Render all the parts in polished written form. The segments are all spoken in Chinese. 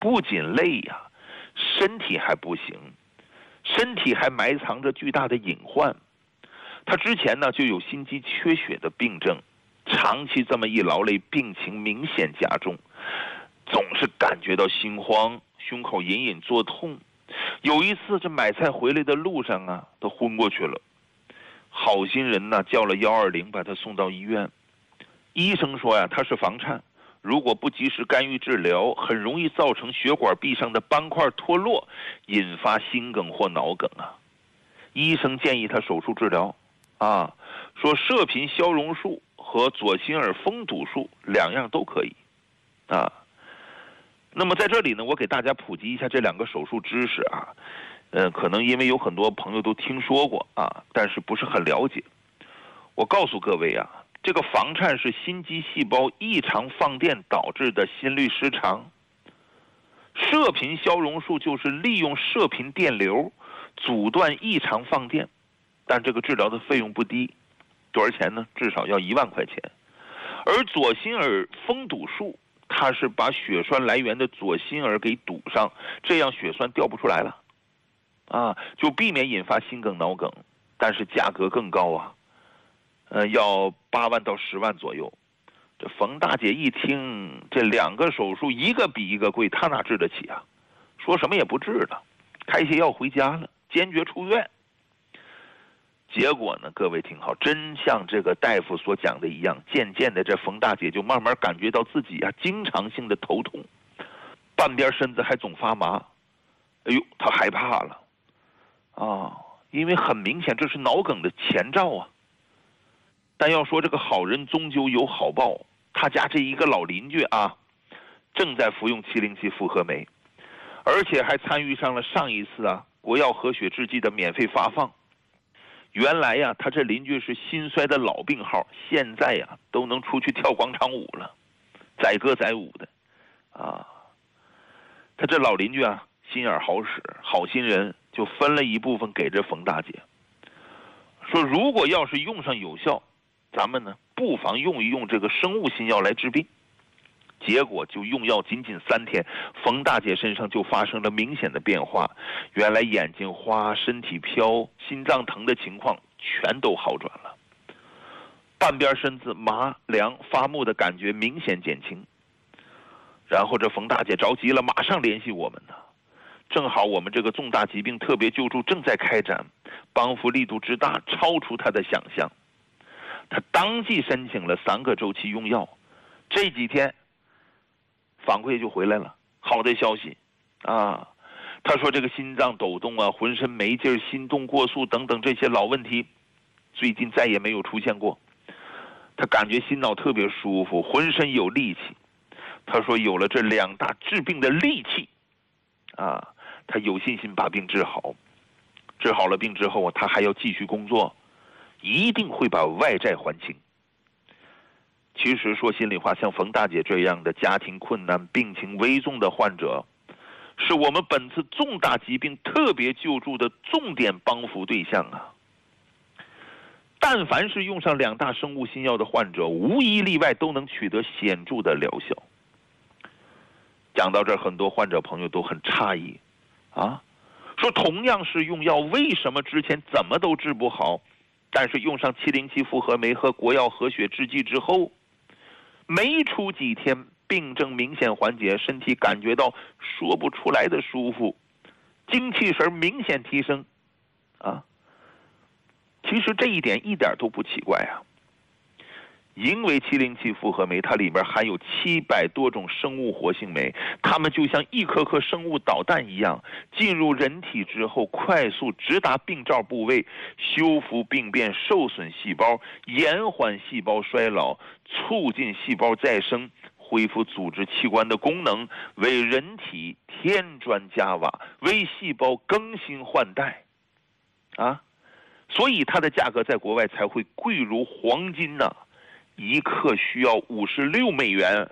不仅累呀，身体还不行，身体还埋藏着巨大的隐患。他之前呢就有心肌缺血的病症，长期这么一劳累，病情明显加重，总是感觉到心慌，胸口隐隐作痛。有一次这买菜回来的路上啊，他昏过去了。好心人呢叫了120把他送到医院。医生说呀，他是房颤，如果不及时干预治疗，很容易造成血管壁上的斑块脱落，引发心梗或脑梗啊。医生建议他手术治疗啊，说射频消融术和左心耳封堵术两样都可以啊。那么在这里呢，我给大家普及一下这两个手术知识啊。可能因为有很多朋友都听说过啊，但是不是很了解。我告诉各位啊，这个房颤是心肌细胞异常放电导致的心律失常。射频消融术就是利用射频电流阻断异常放电，但这个治疗的费用不低，多少钱呢？至少要1万块钱。而左心耳封堵术，它是把血栓来源的左心耳给堵上，这样血栓掉不出来了啊，就避免引发心梗、脑梗，但是价格更高啊，要8万到10万左右。这冯大姐一听这两个手术一个比一个贵，她哪治得起啊？说什么也不治了，开些药回家了，坚决出院。结果呢，各位听好，真像这个大夫所讲的一样，渐渐的这冯大姐就慢慢感觉到自己啊经常性的头痛，半边身子还总发麻。哎呦，她害怕了啊，因为很明显这是脑梗的前兆啊。但要说这个好人终究有好报，他家这一个老邻居啊，正在服用707复合酶，而且还参与上了上一次啊国药和血制剂的免费发放。原来呀，他这邻居是心衰的老病号，现在呀都能出去跳广场舞了，载歌载舞的啊。他这老邻居啊心眼好使，好心人，就分了一部分给这冯大姐，说如果要是用上有效，咱们呢不妨用一用这个生物新药来治病。结果就用药仅仅3天，冯大姐身上就发生了明显的变化，原来眼睛花、身体飘、心脏疼的情况全都好转了，半边身子麻凉发木的感觉明显减轻。然后这冯大姐着急了，马上联系我们呢。正好我们这个重大疾病特别救助正在开展，帮扶力度之大超出她的想象。她当即申请了3个周期用药，这几天反馈就回来了，好的消息啊！他说这个心脏抖动啊，浑身没劲儿，心动过速等等这些老问题，最近再也没有出现过。他感觉心脑特别舒服，浑身有力气。他说有了这2大治病的利器啊，他有信心把病治好。治好了病之后，他还要继续工作，一定会把外债还清。其实说心里话，像冯大姐这样的家庭困难、病情危重的患者，是我们本次重大疾病特别救助的重点帮扶对象啊。但凡是用上2大生物新药的患者，无一例外都能取得显著的疗效。讲到这儿，很多患者朋友都很诧异啊，说同样是用药，为什么之前怎么都治不好，但是用上707复合酶和国药和血制剂之后，没出几天病症明显缓解，身体感觉到说不出来的舒服，精气神明显提升啊。其实这一点一点都不奇怪啊，因为707复合酶它里面含有700多种生物活性酶，它们就像一颗颗生物导弹一样，进入人体之后快速直达病灶部位，修复病变受损细胞，延缓细胞衰老，促进细胞再生，恢复组织器官的功能，为人体添砖加瓦，为细胞更新换代啊。所以它的价格在国外才会贵如黄金呢，1克需要56美元。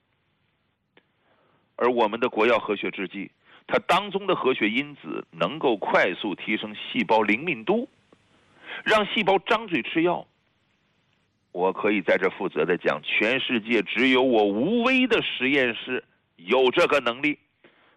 而我们的国药和血制剂，它当中的和血因子能够快速提升细胞灵敏度，让细胞张嘴吃药。我可以在这负责的讲，全世界只有我无为的实验室有这个能力。